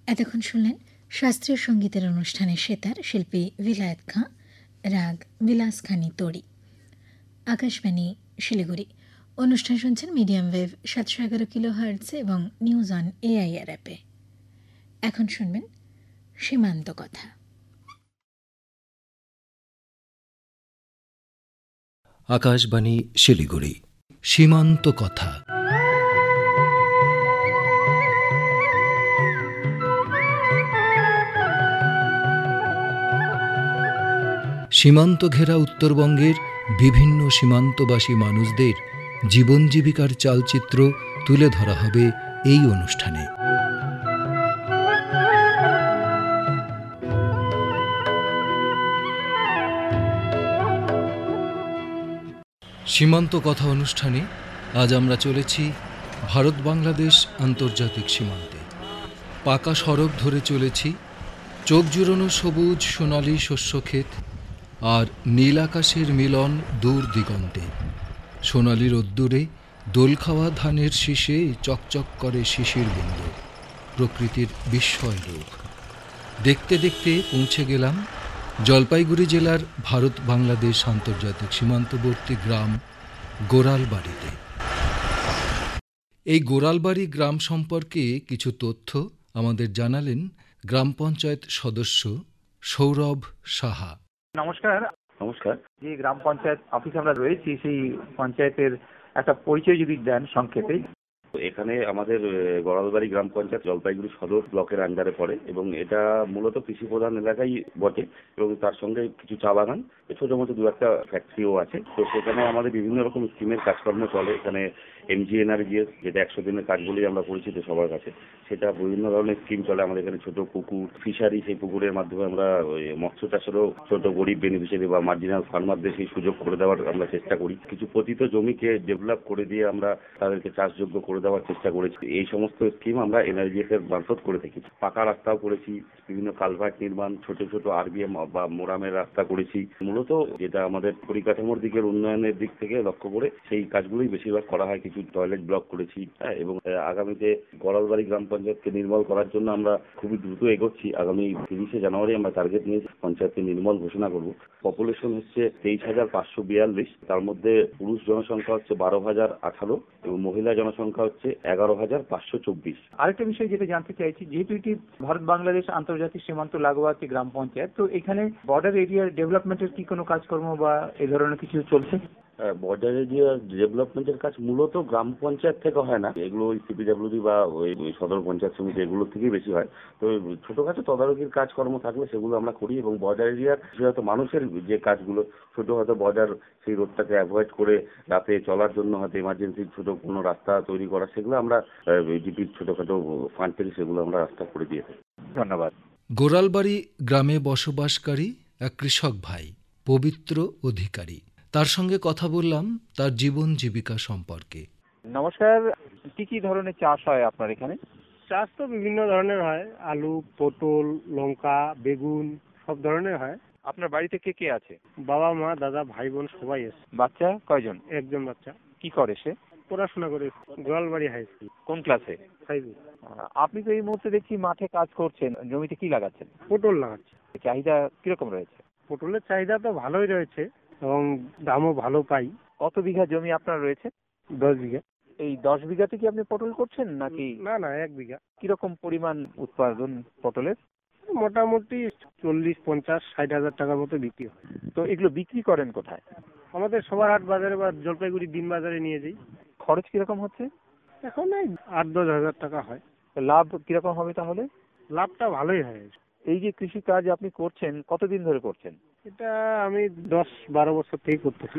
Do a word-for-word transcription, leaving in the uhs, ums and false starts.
এতক্ষণ শুনলেন শাস্ত্রীয় সঙ্গীতের অনুষ্ঠানে সেতার শিল্পী বিলায়েত খাঁ, রাগ বিলাস খানি তড়ি। আকাশবাণী শিলিগুড়ি। অনুষ্ঠান শুনছেন মিডিয়াম ওয়েভ সাতশো এগারো কিলো হার্টসে এবং নিউজ অন এআইআর অ্যাপে। এখন শুনবেন সীমান্ত কথা। আকাশবাণী শিলিগুড়ি। সীমান্ত কথা। সীমান্ত ঘেরা উত্তরবঙ্গের বিভিন্ন সীমান্তবাসী মানুষদের জীবন জীবিকার চালচিত্র তুলে ধরা হবে এই অনুষ্ঠানে। সীমান্ত কথা অনুষ্ঠানে আজ আমরা চলেছি ভারত বাংলাদেশ আন্তর্জাতিক সীমান্তে। পাকা সড়ক ধরে চলেছি, চোখ জুড়োনো সবুজ সোনালি শস্যক্ষেত আর নীল আকাশের মিলন দূর দিগন্তে। সোনালি রোদ্দুরে দোল খাওয়া ধানের শীষে চকচক করে শিশির বিন্দু, প্রকৃতির বিস্ময় রূপ। দেখতে দেখতে পৌঁছে গেলাম জলপাইগুড়ি জেলার ভারত বাংলাদেশ আন্তর্জাতিক সীমান্তবর্তী গ্রাম গোরালবাড়িতে। এই গোরালবাড়ি গ্রাম সম্পর্কে কিছু তথ্য আমাদের জানালেন গ্রাম পঞ্চায়েত সদস্য সৌরভ সাহা। নমস্কার। নমস্কার। যে গ্রাম পঞ্চায়েত অফিসে আমরা রয়েছি, সেই পঞ্চায়েতের একটা পরিচয় যদি দেন সংক্ষেপে। এখানে আমাদের গোরালবাড়ি গ্রাম পঞ্চায়েত জলপাইগুড়ি সদর ব্লকের আন্ডারে পড়ে এবং এটা মূলত কৃষি প্রধান এলাকাই বটে এবং তার সঙ্গে কিছু চা বাগান, ছোট মোটো দু একটা ফ্যাক্টরিও আছে। তো সেখানে আমাদের বিভিন্ন রকম স্কিমের কাজকর্ম চলে। এখানে এমজিএনআরজিএস, যেটা একশো দিনের কাজ বলেই আমরা পরিচিত সবার কাছে, সেটা বিভিন্ন ধরনের স্কিম চলে। আমাদের এখানে ছোট পুকুর ফিশারি, সেই পুকুরের মাধ্যমে আমরা ওই মৎস্য চাষেরও ছোট গরিব বেনিফিশিয়ারি বা মার্জিনাল ফার্মারদের সেই সুযোগ করে দেওয়ার আমরা চেষ্টা করি। কিছু পতিত জমিকে ডেভেলপ করে দিয়ে আমরা তাদেরকে চাষযোগ্য করে দেওয়ার চেষ্টা করেছি। এই সমস্ত স্কিম আমরা এনআরজিএস এর মারফত করে থাকি। পাকা রাস্তাও করেছি, বিভিন্ন কালভার্ট নির্মাণ, ছোট ছোট আরবিএম বা মোরামের রাস্তা করেছি। মূলত যেটা আমাদের পরিকাঠামোর দিকের উন্নয়নের দিক থেকে লক্ষ্য করে সেই কাজগুলোই বেশিরভাগ করা হয়। কিছু টয়লেট ব্লক করেছি, হ্যাঁ, এবং আগামীতে গোরালবাড়ি গ্রাম পঞ্চায়েতকে নির্মল করার জন্য আমরা খুবই দ্রুত এগোচ্ছি। আগামী তিরিশে জানুয়ারি আমরা টার্গেট নিয়ে পঞ্চায়েতকে নির্মল ঘোষণা করব। পপুলেশন হচ্ছে তেইশ হাজার পাঁচশো বিয়াল্লিশ, তার মধ্যে পুরুষ জনসংখ্যা হচ্ছে বারো হাজার আঠারো এবং মহিলা জনসংখ্যা হচ্ছে এগারো হাজার পাঁচশো চব্বিশ। আরেকটা বিষয় যেটা জানতে চাইছি, যেহেতু এটি ভারত বাংলাদেশ আন্তর্জাতিক সীমান্ত লাগোয়া একটি গ্রাম পঞ্চায়েত, তো এখানে বর্ডার এরিয়ার ডেভেলপমেন্টের কি কোনো কাজকর্ম বা এই ধরনের কিছু চলছে? বর্ডার এরিয়া ডেভেলপমেন্টের কাজ মূলত গ্রাম পঞ্চায়েত থেকে হয় না, এগুলো ওই সিপিডাব্লিউডি বা ওই সদর পঞ্চায়েত সমিতি এগুলো থেকেই বেশি হয়। তো ছোটখাটো তদারকির কাজকর্ম থাকলে সেগুলো আমরা করি এবং বর্ডার এরিয়ার হয়তো মানুষের যে কাজগুলো ছোট হয়তো বর্ডার সেই রোডটাকে অ্যাভয়েড করে রাতে চলার জন্য হয়তো ইমার্জেন্সি ছোট কোনো রাস্তা তৈরি করা, সেগুলো আমরা জিপির ছোটখাটো ফান্ড থেকে সেগুলো আমরা রাস্তা করে দিয়ে থাকি। ধন্যবাদ। গোরালবাড়ি গ্রামে বসবাসকারী এক কৃষক ভাই পবিত্র অধিকারী, তার সঙ্গে কথা বললাম তার জীবন জীবিকা সম্পর্কে। নমস্কার। কি কি ধরনের চাষ হয় আপনার এখানে? চাষ তো বিভিন্ন ধরনের হয়, আলু, পটল, লঙ্কা, বেগুন, সব ধরনের হয়। আপনার বাড়িতে কে কে আছে? বাবা, মা, দাদা, ভাই বোন সবাই আছে। বাচ্চা কয়জন? একজন বাচ্চা। কি করে সে? পড়াশোনা করে গোরালবাড়ি হাই স্কুল। কোন ক্লাসে? ফাইভে। আপনি তো এই মুহূর্তে দেখছি মাঠে কাজ করছেন, জমিতে কি লাগাচ্ছেন? পটল লাগাচ্ছে। চাহিদা কিরকম রয়েছে? পটলের চাহিদা তো ভালোই রয়েছে এবং দামও ভালো পাই। কত বিঘা জমি আপনার রয়েছে? দশ বিঘা। এই দশ বিঘাতে কি আপনি পটল করছেন নাকি? না না, এক বিঘা। কিরকম পরিমাণ উৎপাদন পটলের? মোটামুটি চল্লিশ পঞ্চাশ ষাট হাজার টাকার মতো বিক্রি হয়। তো এগুলো বিক্রি করেন কোথায়? আমাদের সবার হাট বাজারে বা জলপাইগুড়ি দিন বাজারে নিয়ে যাই। খরচ কিরকম হচ্ছে? এখন এই আট দশ হাজার টাকা হয়। লাভ কিরকম হবে তাহলে? লাভটা ভালোই হয়। এই যে কৃষি কাজ আপনি করছেন, কতদিন ধরে করছেন? এটা আমি দশ বারো বছর থেকে করতেছি।